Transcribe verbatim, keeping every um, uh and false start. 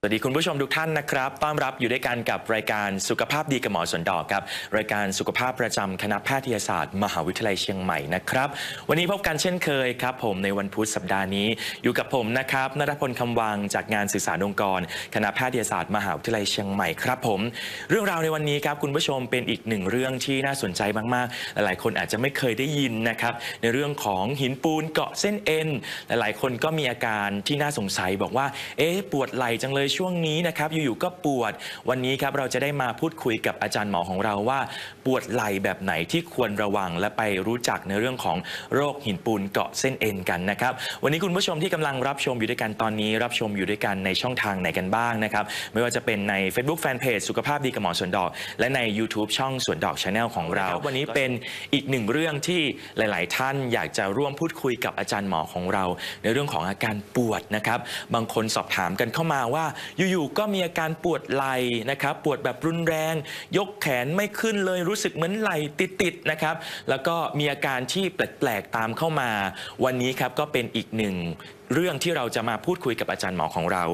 วัสดีคุณผู้ชมทุกท่านนะครับต้อนรับอยู่ด้วยกันกับรายการสุขภาพดีกับหมอสวนดอกครับรายการสุขภาพประจำคณะแพทยศาสตร์มหาวิทยาลัยเชียงใหม่นะครับวันนี้พบกันเช่นเคยครับผมในวันพุธสัปดาห์นี้อยู่กับผมนะครับณัฐพลคำวังจากงานสื่อสารองค์กรคณะแพทยศาสตร์มหาวิทยาลัยเชียงใหม่ครับผมเรื่องราวในวันนี้ครับคุณผู้ชมเป็นอีกหนึ่งเรื่องที่น่าสนใจมากๆหลายๆคนอาจจะไม่เคยได้ยินนะครับในเรื่องของหินปูนเกาะเส้นเอ็นหลายๆคนก็มีอาการที่น่าสงสัยบอกว่าเอ๊ะปวดไหล่จังเลยช่วงนี้นะครับอยู่ๆก็ปวดวันนี้ครับเราจะได้มาพูดคุยกับอาจารย์หมอของเราว่าปวดไหล่แบบไหนที่ควรระวังและไปรู้จักในเรื่องของโรคหินปูนเกาะเส้นเอ็นกันนะครับวันนี้คุณผู้ชมที่กำลังรับชมอยู่ด้วยกันตอนนี้รับชมอยู่ด้วยกันในช่องทางไหนกันบ้างนะครับไม่ว่าจะเป็นใน Facebook Fanpage สุขภาพดีกับหมอสวนดอกและใน YouTube ช่องสวนดอก Channel ของเราวันนี้เป็นอีกหนึ่งเรื่องที่หลายๆท่านอยากจะร่วมพูดคุยกับอาจารย์หมอของเราในเรื่องของอาการปวดนะครับบางคนสอบถามกันเข้ามาว่าอยู่ๆก็มีอาการปวดไหล่นะครับปวดแบบรุนแรงยกแขนไม่ขึ้นเลยรู้สึกเหมือนไหล่ติดๆนะครับแล้วก็มีอาการที่แปลกๆตามเข้ามาวันนี้ครับก็เป็นอีกหนึ่งเรื่องที่เราจะมาพูดคุยกับอาจารย์หมอของเรา